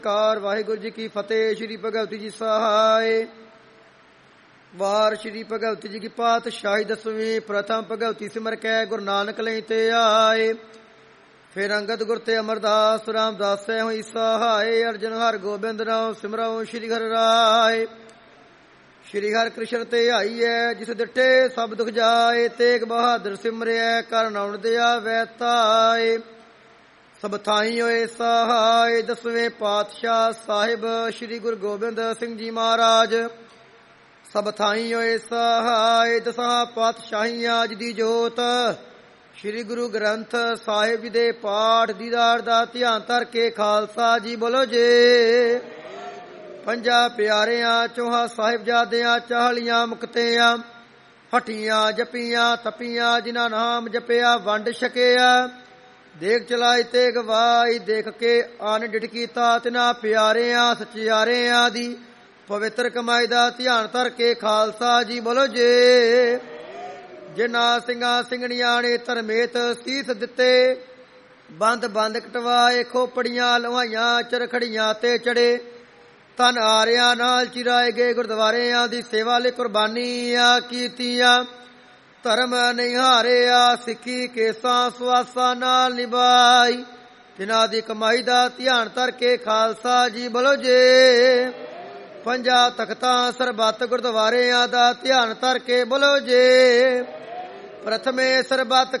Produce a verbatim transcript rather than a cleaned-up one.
ਕਾਰ ਵਾਹਿਗੁਰੂ ਜੀ ਕੀ ਫਤਿਹ। ਸ਼੍ਰੀ ਭਗਵਤੀ ਜੀ ਸਹਾਇ। ਵਾਰ ਸ਼੍ਰੀ ਭਗਵਤੀ ਜੀ ਕੀ ਪਾਤਸ਼ਾਹੀ ਦਸਵੀਂ। ਪ੍ਰਥਮ ਭਗਵਤੀ ਸਿਮਰ ਕੈ ਗੁਰੂ ਨਾਨਕ ਲਈ ਤੇ ਆਏ। ਫਿਰ ਅੰਗਦ ਗੁਰ ਤੇ ਅਮਰਦਾਸ ਰਾਮਦਾਸ ਹੋਈ ਸਹਾਇ। ਅਰਜਨ ਹਰ ਗੋਬਿੰਦ ਰਾਮ ਸਿਮਰਉ ਸ਼੍ਰੀ ਹਰਿ ਰਾਏ। ਸ਼੍ਰੀ ਹਰਿ ਕ੍ਰਿਸ਼ਨ ਤੇ ਆਈਐ ਜਿਸ ਦਿੱਟੇ ਸਭ ਦੁਖ ਜਾਏ। ਤੇਗ ਬਹਾਦਰ ਸਿਮਰਿਐ ਕਰ ਨਾਉਣ ਦਿਆ ਵੈਤਾਏ। ਸਭ ਥਾਈ ਹੋਏ ਸਹਾਇ। ਦਸਵੇਂ ਪਾਤਸ਼ਾਹ ਸਾਹਿਬ ਸ਼੍ਰੀ ਗੁਰੂ ਗੋਬਿੰਦ ਸਿੰਘ ਜੀ ਮਹਾਰਾਜ। ਸਭ ਥਾਈ ਹੋਏ ਸਹਾਇ। ਦਸਾਂ ਪਾਤਸ਼ਾਹੀਆਂ ਅੱਜ ਦੀ ਜੋਤ ਸ਼੍ਰੀ ਗੁਰੂ ਗ੍ਰੰਥ ਸਾਹਿਬ ਜੀ ਦੇ ਪਾਠ ਦੀਦਾਰ ਦਾ ਧਿਆਨ ਧਰ ਕੇ ਖਾਲਸਾ ਜੀ ਬੋਲੋ ਜੇ। ਪੰਜਾਂ ਪਿਆਰਿਆਂ ਚੌਹਾਂ ਸਾਹਿਬਜ਼ਾਦਿਆਂ ਚਾਲੀਆਂ ਮੁਕਤਿਆਂ ਹੱਟੀਆਂ ਜਪੀਆਂ ਤਪੀਆਂ ਜਿਨ੍ਹਾਂ ਨਾਮ ਜਪਿਆ ਵੰਡ ਛਕਿਆ। ਦੇਖ ਚਲਾਈ ਤੇ ਗਵਾਈ ਦੇਖ ਕੇ ਆਨ ਡਿਠ ਕੀਤਾ ਤਿਨਾਂ ਪਿਆਰਿਆਂ ਸਚਿਆਰਿਆਂ ਦੀ ਪਵਿੱਤਰ ਕਮਾਈ ਦਾ ਧਿਆਨ ਧਰ ਕੇ ਖਾਲਸਾ ਜੀ ਬੋਲੋ ਜੇ। ਜਿਨ੍ਹਾਂ ਸਿੰਘਾਂ ਸਿੰਘਣੀਆਂ ਨੇ ਧਰਮੇਤ ਸੀਸ ਦਿੱਤੇ ਬੰਦ ਬੰਦ ਕਟਵਾਏ ਖੋਪੜੀਆਂ ਲਵਾਈਆਂ ਚਰਖੜੀਆਂ ਤੇ ਚੜੇ ਤਨ ਆਰਿਆਂ ਨਾਲ ਚਿਰਾਏ ਗਏ ਗੁਰਦੁਆਰਿਆਂ ਦੀ ਸੇਵਾ ਲਈ ਕੁਰਬਾਨੀਆਂ ਕੀਤੀਆਂ। ਧਰਮ ਨਿਹਾਰਿਆ ਸਿੱਖੀ ਕੇਸਾਂ ਸਵਾਸਾਂ ਨਾਲ ਨਿਭਾਈ ਤਿਨਾਂ ਦੀ ਕਮਾਈ ਦਾ ਧਿਆਨ ਧਰ ਕੇ ਖਾਲਸਾ ਜੀ ਬੋਲੋ ਜੇ। ਪੰਜਾਂ ਤਖਤਾਂ ਸਰਬੱਤ ਗੁਰਦੁਆਰਿਆਂ ਦਾ ਧਿਆਨ ਧਰ ਕੇ ਬੋਲੋ ਜੇ। ਪ੍ਰਥਮੇ ਸਰਬੱਤ